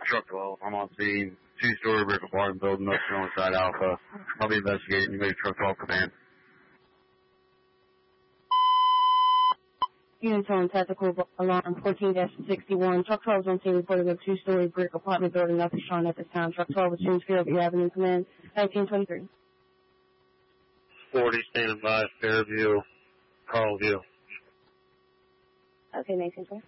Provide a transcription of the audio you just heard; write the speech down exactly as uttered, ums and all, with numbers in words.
Truck twelve. I'm on scene. Two-story brick apartment building up here on side Alpha. I'll be investigating. You made Truck twelve command. Unitone Tactical Alarm fourteen dash sixty-one. Truck twelve is on scene reporting a two-story brick apartment building up is shown at this time. Truck twelve is James Field, your Avenue Command, nineteen twenty-three. forty standing by, Fairview, Carlview. Okay, nineteen twenty.